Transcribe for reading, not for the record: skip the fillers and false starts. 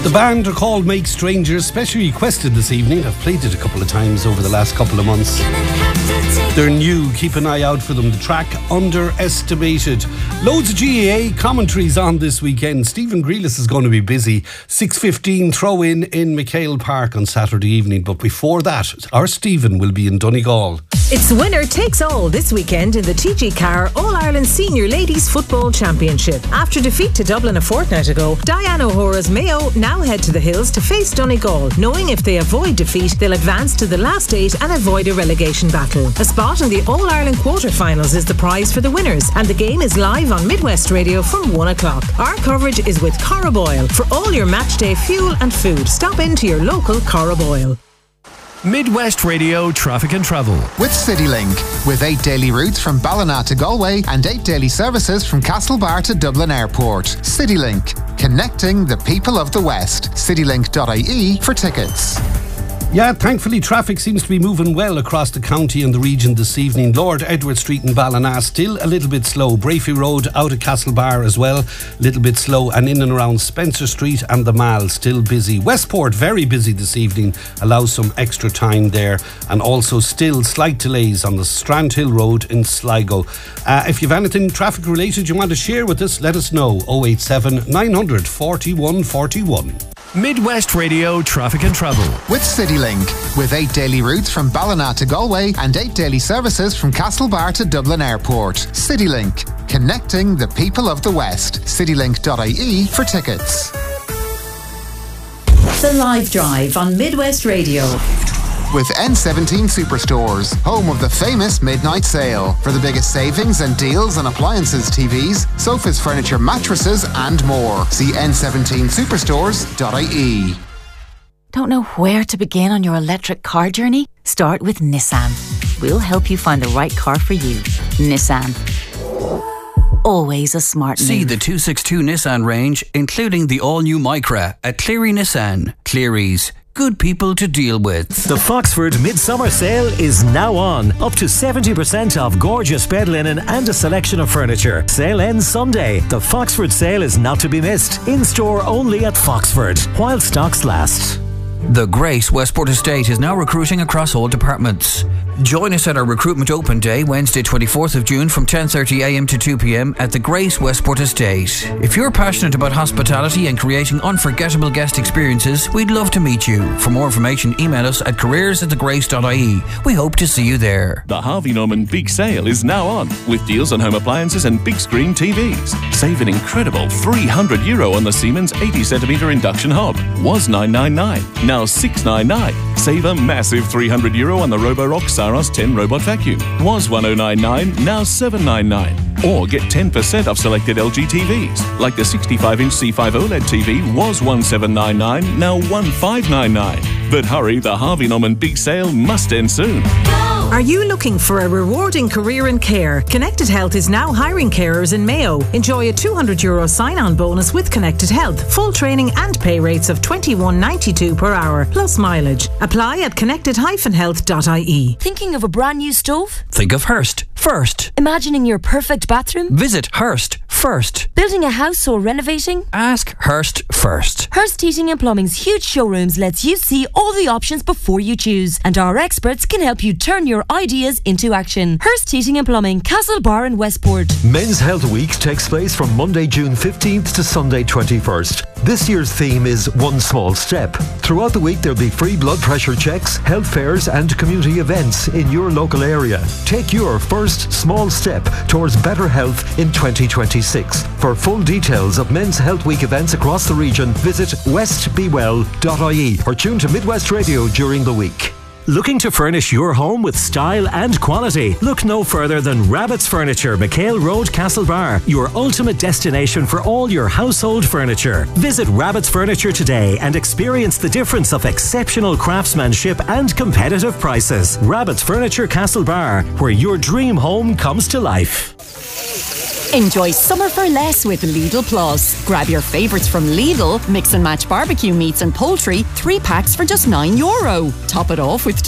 The band are called Make Strangers, specially requested this evening. I've played it a couple of times over the last couple of months. They're new, keep an eye out for them. The track Underestimated. Loads of GAA commentaries on this weekend. Stephen Grealis is going to be busy. 6:15 throw-in in McHale Park on Saturday evening. But before that, our Stephen will be in Donegal. It's winner takes all this weekend in the TG Carr All-Ireland Senior Ladies Football Championship. After defeat to Dublin a fortnight ago, Diane O'Hora's Mayo now head to the hills to face Donegal, knowing if they avoid defeat, they'll advance to the last 8 and avoid a relegation battle. A spot in the All-Ireland quarter-finals is the prize for the winners, and the game is live on Midwest Radio from 1 o'clock. Our coverage is with Corraboyle. For all your matchday fuel and food, stop into your local Corraboyle. Midwest Radio Traffic and Travel with CityLink, with 8 daily routes from Ballina to Galway and 8 daily services from Castlebar to Dublin Airport. CityLink, connecting the people of the West. citylink.ie for tickets. Yeah, thankfully traffic seems to be moving well across the county and the region this evening. Lord Edward Street in Ballina still a little bit slow. Brafey Road out of Castlebar as well, a little bit slow, and in and around Spencer Street and the Mall still busy. Westport very busy this evening, allows some extra time there, and also still slight delays on the Strandhill Road in Sligo. If you've anything traffic related you want to share with us, let us know. 087 900 41 41. Midwest Radio Traffic and Travel with CityLink, with 8 daily routes from Ballina to Galway and 8 daily services from Castlebar to Dublin Airport. CityLink, connecting the people of the West. citylink.ie for tickets. The Live Drive on Midwest Radio. With N17 Superstores, home of the famous midnight sale. For the biggest savings and deals on appliances, TVs, sofas, furniture, mattresses and more. See n17superstores.ie. Don't know where to begin on your electric car journey? Start with Nissan. We'll help you find the right car for you. Nissan. Always a smart move. See the 262 Nissan range, including the all-new Micra at Cleary Nissan. Cleary's. Good people to deal with. The Foxford Midsummer Sale is now on. Up to 70% off gorgeous bed linen and a selection of furniture. Sale ends Sunday. The Foxford Sale is not to be missed. In store only at Foxford, while stocks last. The Grace Westport Estate is now recruiting across all departments. Join us at our Recruitment Open Day, Wednesday 24th of June from 10:30am to 2pm at the Grace Westport Estate. If you're passionate about hospitality and creating unforgettable guest experiences, we'd love to meet you. For more information, email us at careers@thegrace.ie. We hope to see you there. The Harvey Norman Big Sale is now on, with deals on home appliances and big screen TVs. Save an incredible €300 on the Siemens 80cm induction hob. Was $999, now $699. Save a massive €300 on the Roborock Saros 10 robot vacuum. Was $1099, now $799. Or get 10% off selected LG TVs, like the 65-inch C5 OLED TV was $1799, now $1599. But hurry, the Harvey Norman Big Sale must end soon. Are you looking for a rewarding career in care? Connected Health is now hiring carers in Mayo. Enjoy a €200 sign-on bonus with Connected Health. Full training and pay rates of $21.92 per hour, plus mileage. Apply at connected-health.ie. Thinking of a brand new stove? Think of Hearst first. Imagining your perfect bathroom? Visit Hearst first. Building a house or renovating? Ask Hearst first. Hearst Heating and Plumbing's huge showrooms lets you see all the options before you choose, and our experts can help you turn your ideas into action. Hearst Heating and Plumbing, Castlebar and Westport. Men's Health Week takes place from Monday, June 15th to Sunday 21st. This year's theme is One Small Step. Throughout the week there'll be free blood pressure checks, health fairs and community events in your local area. Take your first small step towards better health in 2026. For full details of Men's Health Week events across the region, visit westbewell.ie or tune to Midwest Radio during the week. Looking to furnish your home with style and quality? Look no further than Rabbit's Furniture, McHale Road, Castlebar, your ultimate destination for all your household furniture. Visit Rabbit's Furniture today and experience the difference of exceptional craftsmanship and competitive prices. Rabbit's Furniture, Castlebar, where your dream home comes to life. Enjoy summer for less with Lidl Plus. Grab your favourites from Lidl, mix and match barbecue meats and poultry, 3 packs for just €9. Top it off with